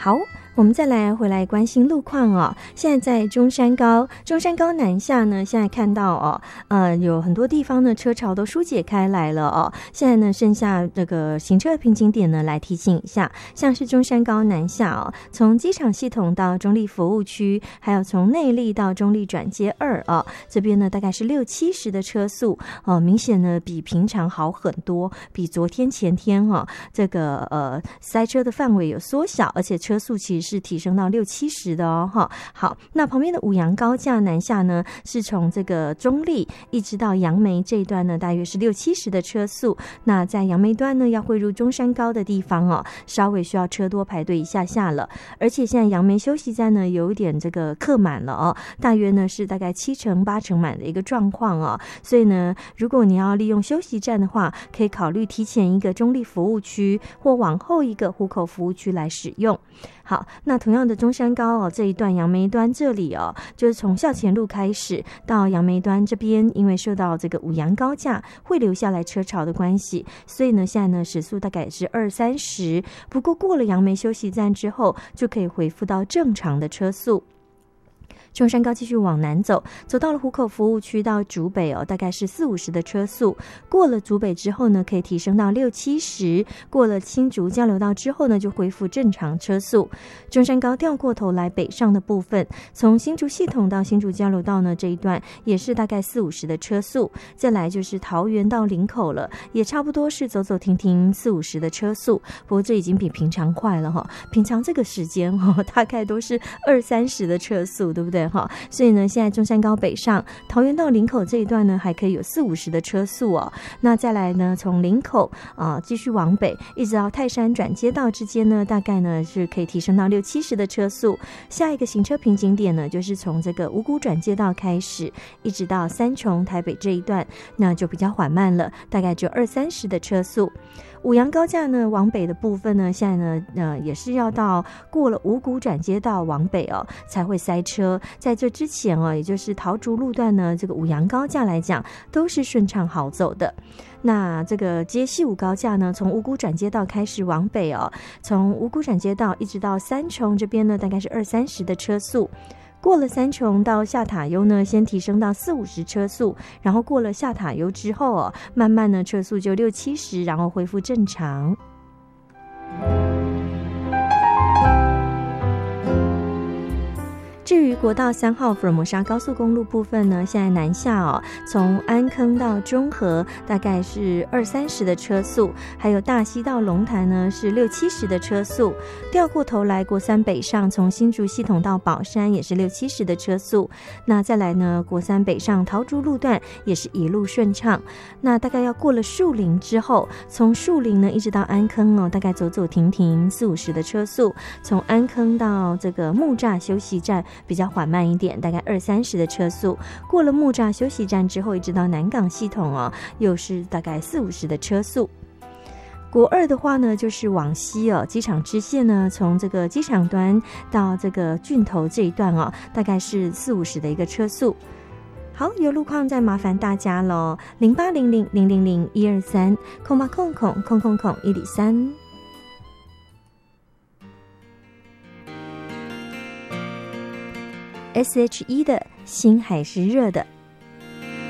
好，我们再回来关心路况哦。现在在中山高南下呢，现在看到有很多地方呢车潮都疏解开来了哦。现在呢剩下这个行车瓶颈点呢来提醒一下，像是中山高南下哦，从机场系统到中立服务区，还有从内坜到中立转接2哦，这边呢大概是60-70的车速哦，明显呢比平常好很多，比昨天前天这个塞车的范围有缩小，而且车速其实是提升到60-70的哦。好，那旁边的五杨高架南下呢，是从这个中立一直到杨梅这一段呢，大约是60-70的车速。那在杨梅端呢，要汇入中山高的地方稍微需要车多排队一下下了。而且现在杨梅休息站呢，有一点这个客满了大约呢是大概7成8成满的一个状况所以呢，如果你要利用休息站的话，可以考虑提前一个中立服务区或往后一个湖口服务区来使用。好，那同样的中山高这一段杨梅端这里就是从校前路开始到杨梅端这边，因为受到这个五杨高架会留下来车潮的关系，所以呢现在呢时速大概是20-30，不过过了杨梅休息站之后就可以恢复到正常的车速。中山高继续往南走到了湖口服务区到竹北大概是40-50的车速。过了竹北之后呢，可以提升到60-70，过了新竹交流道之后呢，就恢复正常车速。中山高掉过头来北上的部分，从新竹系统到新竹交流道呢这一段也是大概40-50的车速。再来就是桃园到林口了，也差不多是走走停停40-50的车速，不过这已经比平常快了平常这个时间大概都是20-30的车速，对不对？所以呢，现在中山高北上桃园到林口这一段呢，还可以有40-50的车速那再来呢，从林口继续往北，一直到泰山转接道之间呢，大概呢是可以提升到60-70的车速。下一个行车瓶颈点呢，就是从这个五股转接道开始，一直到三重台北这一段，那就比较缓慢了，大概只有20-30的车速。五杨高架呢往北的部分呢，现在呢也是要到过了五股转接道往北才会塞车。在这之前也就是桃竹路段呢，这个五杨高架来讲都是顺畅好走的。那这个接西五高架呢，从五股转接道开始往北从五股转接道一直到三重这边呢，大概是20-30的车速。过了三重到下塔悠呢，先提升到40-50车速，然后过了下塔悠之后慢慢呢车速就60-70，然后恢复正常。至于国道3号福尔摩沙高速公路部分呢，现在南下从安坑到中和大概是20-30的车速，还有大溪到龙潭呢是60-70的车速。掉过头来国三北上从新竹系统到宝山也是60-70的车速。那再来呢，国三北上桃竹路段也是一路顺畅。那大概要过了树林之后，从树林呢一直到安坑大概走走停停40-50的车速。从安坑到这个木栅休息站比较缓慢一点，大概20-30的车速。过了木栅休息站之后，一直到南港系统又是大概40-50的车速。国二的话呢，就是往西机场支线呢，从这个机场端到这个郡头这一段大概是40-50的一个车速。好，有路况再麻烦大家咯，0800000123，0800000103。SHE 的心还是热的。